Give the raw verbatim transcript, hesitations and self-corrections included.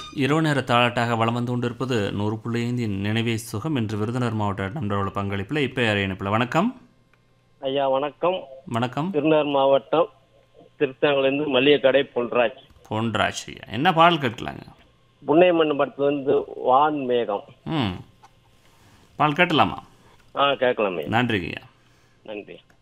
இரவு நேர தாளாட்டாக வலம் வந்து கொண்டிருப்பது நூறு புள்ளி ஐந்தின் நினைவே சுகம் என்று விருதுநகர் மாவட்ட நண்பர்களோட பங்களிப்பில் இப்போ யார் இணைப்பில் வணக்கம். ஐயா வணக்கம். வணக்கம். திருநெல்வேலி மாவட்டம் திருத்தங்கலேருந்து மல்லிகை கடை பொன்ராஜ். பொன்ராஜ் ஐயா, என்ன பாடல் கேட்கலாங்க? புன்னைமண் படத்துல வந்து வான் மேகம். ம் பாடல் கேட்டலாமா? ஆ கேட்கலாமே. நன்றிங்க ஐயா. நன்றி.